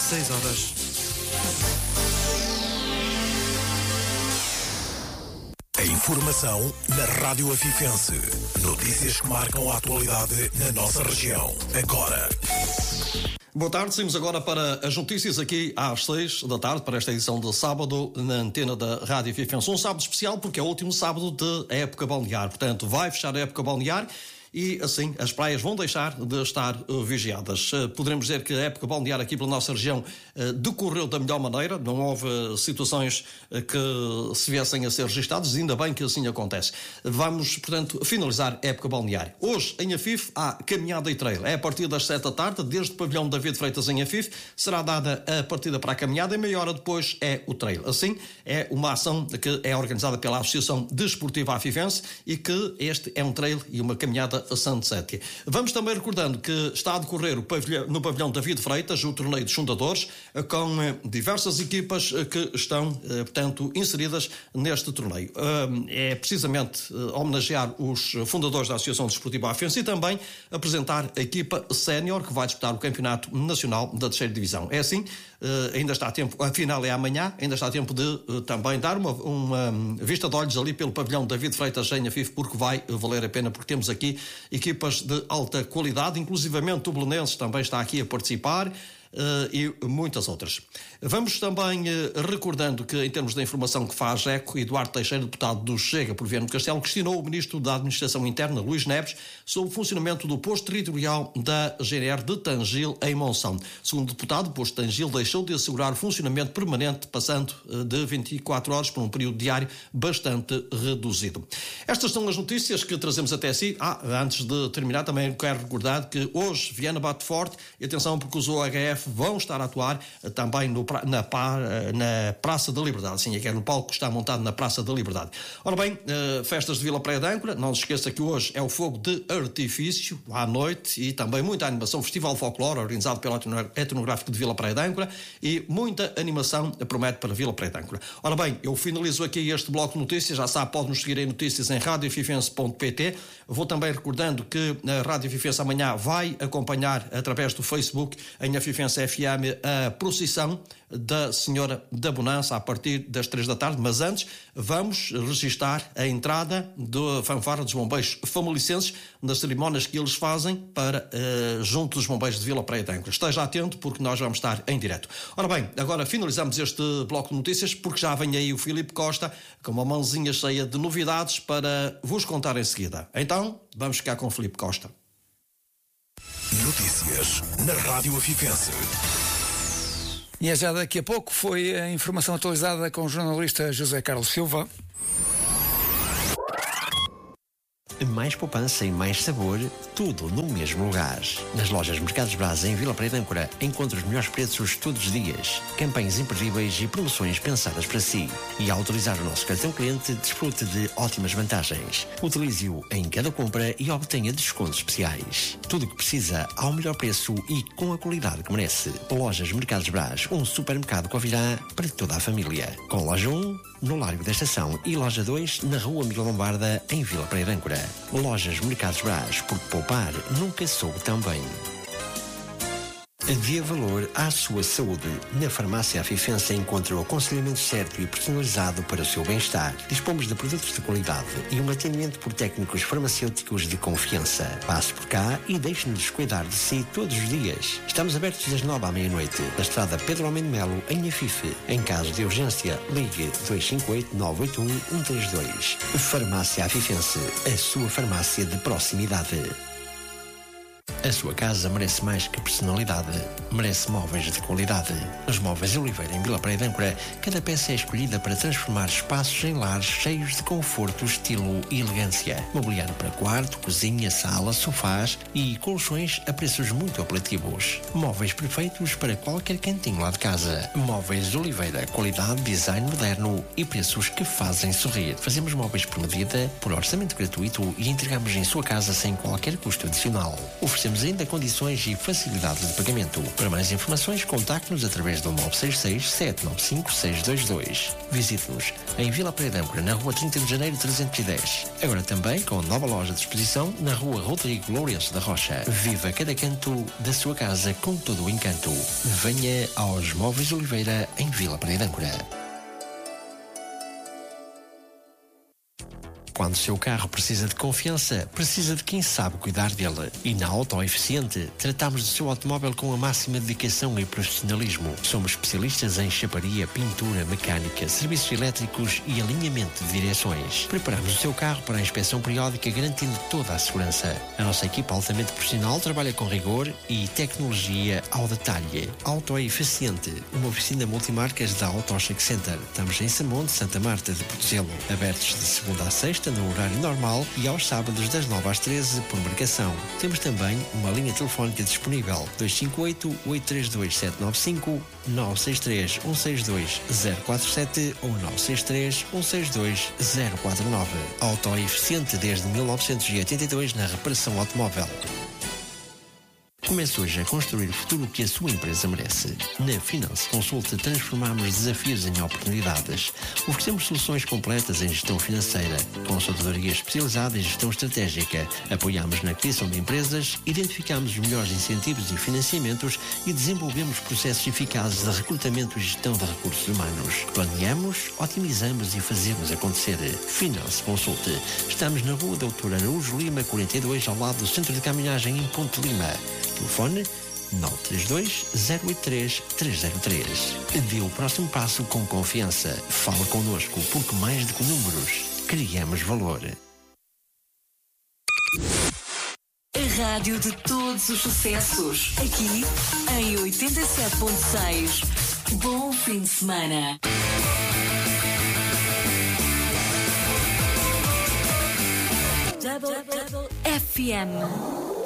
6 horas. A informação na Rádio Afifense. Notícias que marcam a atualidade na nossa região. Agora. Boa tarde, seguimos agora para as notícias aqui às 6 da tarde, para esta edição de sábado na antena da Rádio Afifense. Um sábado especial porque é o último sábado de época balnear, portanto vai fechar a época balnear e assim as praias vão deixar de estar vigiadas. Poderemos dizer que a época balnear aqui pela nossa região decorreu da melhor maneira, não houve situações que se viessem a ser registadas, ainda bem que assim acontece. Vamos, portanto, finalizar a época balnear. Hoje, em Afif, há caminhada e trail. É a partir das 7 da tarde, desde o pavilhão David Freitas em Afif, será dada a partida para a caminhada e meia hora depois é o trail. Assim, é uma ação que é organizada pela Associação Desportiva Afifense e que este é um trail e uma caminhada Sunset. Vamos também recordando que está a decorrer no pavilhão David Freitas o torneio dos fundadores com diversas equipas que estão, portanto, inseridas neste torneio. É precisamente homenagear os fundadores da Associação Desportiva Afifense e também apresentar a equipa sénior que vai disputar o Campeonato Nacional da Terceira Divisão. É assim, ainda está a tempo, a final é amanhã, ainda está a tempo de também dar uma vista de olhos ali pelo pavilhão David Freitas em Afif, porque vai valer a pena, porque temos aqui equipas de alta qualidade, inclusivamente o Belenenses também está aqui a participar. E muitas outras. Vamos também recordando que, em termos da informação que faz eco, Eduardo Teixeira, deputado do Chega por Viana do Castelo, questionou o ministro da Administração Interna, Luís Neves, sobre o funcionamento do posto territorial da GNR de Tangil, em Monção. Segundo o deputado, o posto de Tangil deixou de assegurar o funcionamento permanente, passando de 24 horas para um período diário bastante reduzido. Estas são as notícias que trazemos até si. Antes de terminar, também quero recordar que hoje Viana bate forte, e atenção porque os OHF vão estar a atuar também na Praça da Liberdade. Sim, é que é no palco que está montado na Praça da Liberdade. Ora bem, festas de Vila Praia de Âncora, não se esqueça que hoje é o fogo de artifício à noite e também muita animação, Festival Folclore organizado pelo Etnográfico de Vila Praia de Âncora e muita animação promete para Vila Praia de Âncora. Ora bem, eu finalizo aqui este bloco de notícias, já sabe, pode nos seguir em notícias em radioafifense.pt. Vou também recordando que a Rádio Afifense amanhã vai acompanhar através do Facebook em Afifense FM a procissão da Senhora da Bonança a partir das 3 da tarde, mas antes vamos registar a entrada da fanfarra dos bombeiros famalicenses nas cerimónias que eles fazem para junto dos bombeiros de Vila Praia de Âncora. Esteja atento porque nós vamos estar em direto. Ora bem, agora finalizamos este bloco de notícias porque já vem aí o Filipe Costa com uma mãozinha cheia de novidades para vos contar em seguida. Então, vamos ficar com o Filipe Costa. Notícias na Rádio Afifense. E já daqui a pouco foi a informação atualizada com o jornalista José Carlos Silva. Mais poupança e mais sabor, tudo no mesmo lugar. Nas lojas Mercados Braz em Vila Praia de Âncora, encontra os melhores preços todos os dias, campanhas imperdíveis e promoções pensadas para si. E ao utilizar o nosso cartão cliente, desfrute de ótimas vantagens. Utilize-o em cada compra e obtenha descontos especiais. Tudo o que precisa ao melhor preço e com a qualidade que merece. Lojas Mercados Braz, um supermercado Covirá para toda a família. Com loja 1, no Largo da Estação, e loja 2, na Rua Miguel Lombarda, em Vila Praia de Âncora. Lojas Mercados Braz, porque poupar nunca soube tão bem. Dê valor à sua saúde. Na Farmácia Afifense encontra o aconselhamento certo e personalizado para o seu bem-estar. Dispomos de produtos de qualidade e um atendimento por técnicos farmacêuticos de confiança. Passe por cá e deixe-nos cuidar de si todos os dias. Estamos abertos das 9 à meia-noite, na estrada Pedro Almeida Melo, em Afife. Em caso de urgência, ligue 258-981-132. Farmácia Afifense, a sua farmácia de proximidade. A sua casa merece mais que personalidade. Merece móveis de qualidade. Os Móveis Oliveira em Vila Praia de Âncora, cada peça é escolhida para transformar espaços em lares cheios de conforto, estilo e elegância. Mobiliário para quarto, cozinha, sala, sofás e colchões a preços muito apelativos. Móveis perfeitos para qualquer cantinho lá de casa. Móveis Oliveira, qualidade, design moderno e preços que fazem sorrir. Fazemos móveis por medida, por orçamento gratuito e entregamos em sua casa sem qualquer custo adicional. Oferecemos Oferecemos ainda condições e facilidades de pagamento. Para mais informações, contacte-nos através do 966-795-622. Visite-nos em Vila Praia de Âncora, na rua 30 de Janeiro 310. Agora também com nova loja de exposição na rua Rodrigo Lourenço da Rocha. Viva cada canto da sua casa com todo o encanto. Venha aos Móveis Oliveira em Vila Praia de Âncora. Quando o seu carro precisa de confiança, precisa de quem sabe cuidar dele. E na Auto Eficiente, tratamos do seu automóvel com a máxima dedicação e profissionalismo. Somos especialistas em chaparia, pintura, mecânica, serviços elétricos e alinhamento de direções. Preparamos o seu carro para a inspeção periódica, garantindo toda a segurança. A nossa equipa altamente profissional trabalha com rigor e tecnologia ao detalhe. Auto Eficiente, uma oficina multimarcas da Auto Check Center. Estamos em Samonte, Santa Marta de Portozelo. Abertos de segunda a sexta, no horário normal, e aos sábados das 9 às 13 por marcação. Temos também uma linha telefónica disponível 258-832-795, 963-162-047 ou 963-162-049. Auto Eficiente desde 1982 na reparação automóvel. Comece hoje a construir o futuro que a sua empresa merece. Na Finance Consult transformamos desafios em oportunidades. Oferecemos soluções completas em gestão financeira, consultoria especializada em gestão estratégica. Apoiamos na criação de empresas, identificamos os melhores incentivos e financiamentos e desenvolvemos processos eficazes de recrutamento e gestão de recursos humanos. Planeamos, otimizamos e fazemos acontecer. Finance Consult. Estamos na Rua Doutor Araújo Lima, 42, ao lado do Centro de Caminhagem em Ponte Lima. Telefone 932-083-303. Dê o próximo passo com confiança. Fala connosco, porque mais do que números, criamos valor. A rádio de todos os sucessos. Aqui em 87.6. Bom fim de semana. Double FM.